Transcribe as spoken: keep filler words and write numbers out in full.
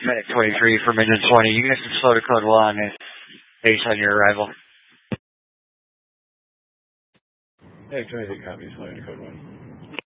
Medic twenty-three from Engine twenty. You guys can slow to code one based on your arrival. Medic twenty-three copies, slow to code one.